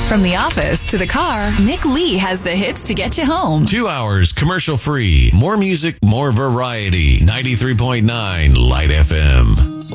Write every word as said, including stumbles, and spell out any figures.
From the office to the car, Mick Lee has the hits to get you home. Two hours commercial free. More music, more variety. ninety-three point nine Light F M.